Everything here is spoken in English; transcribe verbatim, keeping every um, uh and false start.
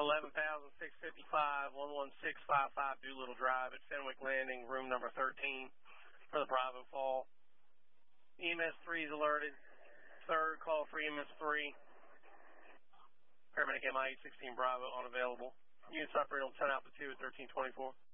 eleven thousand six hundred fifty-five, one one six five five Doolittle Drive at Fenwick Landing, room number thirteen for the Bravo fall. E M S three is alerted. Third call for E M S three. Paramedic M I eight sixteen Bravo unavailable. Units operating on ten Alpha two at thirteen twenty-four.